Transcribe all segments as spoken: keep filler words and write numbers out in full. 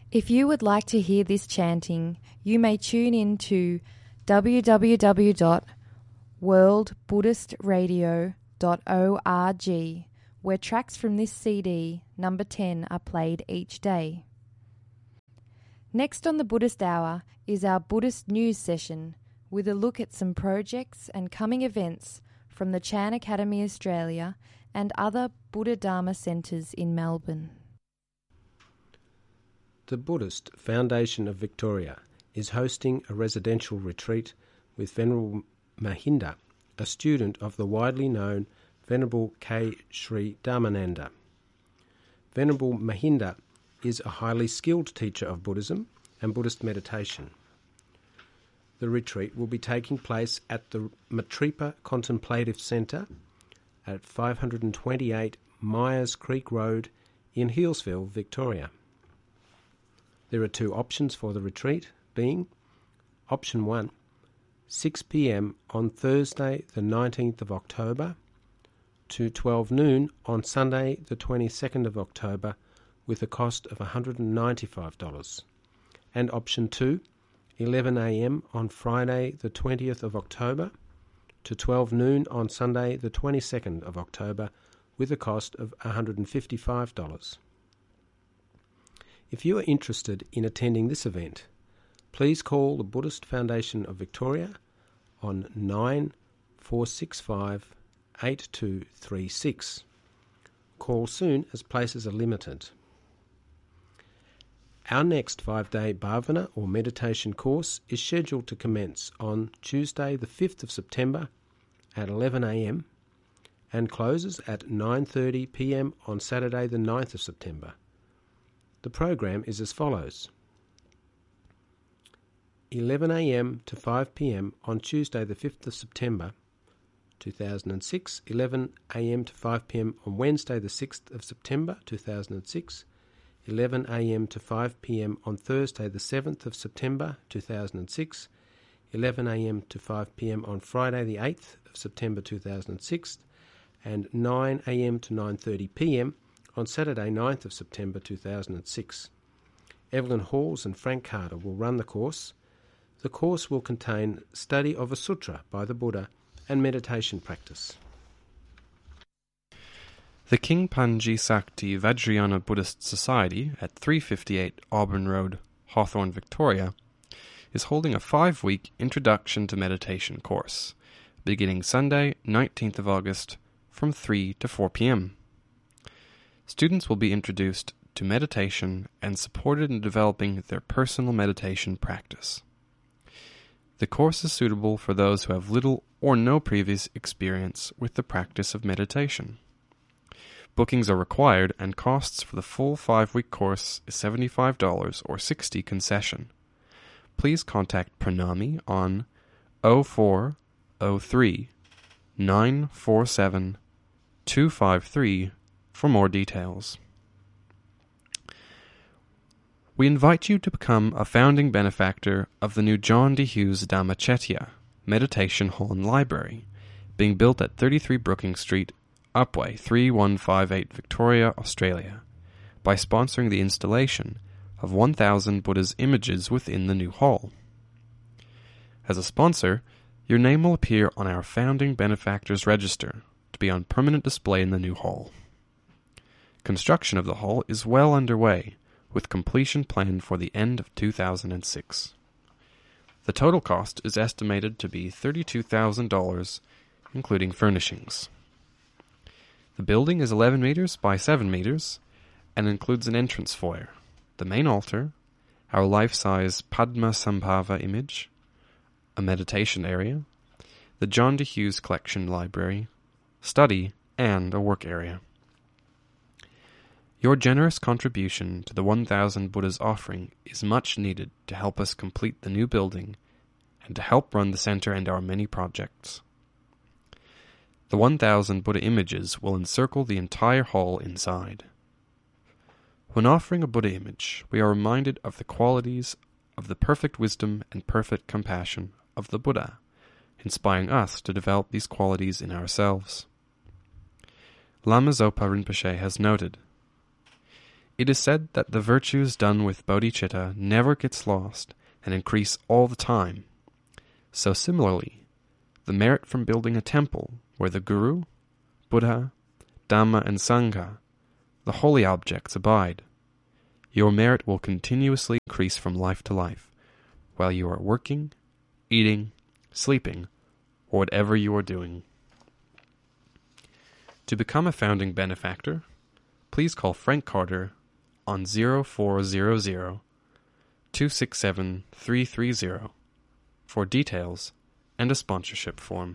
If you would like to hear this chanting, you may tune in to w w w dot world buddhist radio dot org, where tracks from this C D, number ten, are played each day. Next on the Buddhist Hour is our Buddhist News session, with a look at some projects and coming events from the Chan Academy Australia and other Buddha Dharma centres in Melbourne. The Buddhist Foundation of Victoria is hosting a residential retreat with Venerable Mahinda, a student of the widely known Venerable K. Sri Dharmananda. Venerable Mahinda is a highly skilled teacher of Buddhism and Buddhist meditation. The retreat will be taking place at the Matripa Contemplative Centre at five twenty-eight Myers Creek Road in Healesville, Victoria. There are two options for the retreat, being option one, six p m on Thursday the nineteenth of October to twelve noon on Sunday the twenty-second of October with a cost of one hundred ninety-five dollars, and option two, eleven a m on Friday the twentieth of October to twelve noon on Sunday the twenty-second of October with a cost of one hundred fifty-five dollars. If you are interested in attending this event, please call the Buddhist Foundation of Victoria on nine four six five eight two three six. Call soon as places are limited. Our next five-day bhavana or meditation course is scheduled to commence on Tuesday the fifth of September at eleven a m and closes at nine thirty p m on Saturday the ninth of September. The program is as follows: eleven a m to five p m on Tuesday the fifth of September two thousand six, eleven a m to five p m on Wednesday the sixth of September two thousand six, eleven a m to five p m on Thursday the seventh of September two thousand six, eleven a m to five p m on Friday the eighth of September two thousand six, and nine a m to nine thirty p m on Saturday ninth of September two thousand six. Evelyn Halls and Frank Carter will run the course. The course will contain study of a sutra by the Buddha and meditation practice. The King Panji Sakti Vajrayana Buddhist Society at three fifty-eight Auburn Road, Hawthorne, Victoria, is holding a five-week Introduction to Meditation course, beginning Sunday, nineteenth of August, from three to four p m Students will be introduced to meditation and supported in developing their personal meditation practice. The course is suitable for those who have little or no previous experience with the practice of meditation. Bookings are required, and costs for the full five-week course is seventy-five dollars or sixty dollars concession. Please contact Pranami on oh four oh three, nine four seven, two five three for more details. We invite you to become a founding benefactor of the new John D. Hughes Dhammachetya Meditation Hall and Library, being built at thirty-three Brookings Street, Upwey three one five eight, Victoria, Australia, by sponsoring the installation of one thousand Buddha's images within the new hall. As a sponsor, your name will appear on our Founding Benefactors Register to be on permanent display in the new hall. Construction of the hall is well underway, with completion planned for the end of two thousand six. The total cost is estimated to be thirty-two thousand dollars, including furnishings. The building is eleven meters by seven meters and includes an entrance foyer, the main altar, our life-size Padma Sambhava image, a meditation area, the John D. Hughes Collection Library, study, and a work area. Your generous contribution to the one thousand Buddha's offering is much needed to help us complete the new building and to help run the center and our many projects. The one thousand Buddha images will encircle the entire hall inside. When offering a Buddha image, we are reminded of the qualities of the perfect wisdom and perfect compassion of the Buddha, inspiring us to develop these qualities in ourselves. Lama Zopa Rinpoche has noted, It is said that the virtues done with bodhicitta never gets lost and increase all the time. So similarly, the merit from building a temple where the Guru, Buddha, Dhamma and Sangha, the holy objects, abide, your merit will continuously increase from life to life, while you are working, eating, sleeping, or whatever you are doing. To become a founding benefactor, please call Frank Carter on zero four zero zero, two six seven, three three zero for details and a sponsorship form.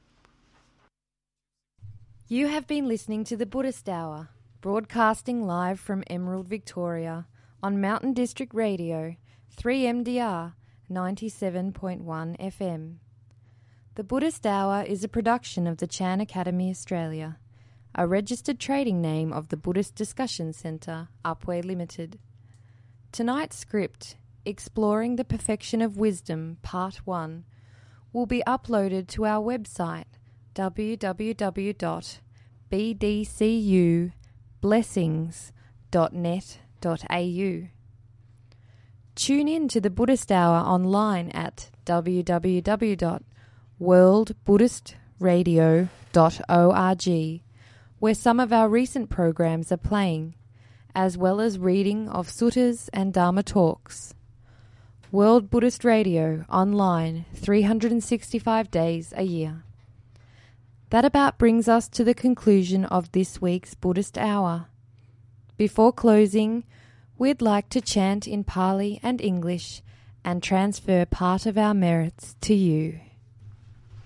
You have been listening to the Buddhist Hour, broadcasting live from Emerald, Victoria, on Mountain District Radio, three M D R, ninety-seven point one F M. The Buddhist Hour is a production of the Chan Academy Australia, a registered trading name of the Buddhist Discussion Centre, Upway Limited. Tonight's script, Exploring the Perfection of Wisdom, Part one, will be uploaded to our website, w w w dot b d c u blessings dot net dot a u. Tune in to the Buddhist Hour online at w w w dot world buddhist radio dot org, where some of our recent programs are playing, as well as reading of suttas and Dharma talks. World Buddhist Radio online three hundred sixty-five days a year. That about brings us to the conclusion of this week's Buddhist Hour. Before closing, we'd like to chant in Pali and English and transfer part of our merits to you.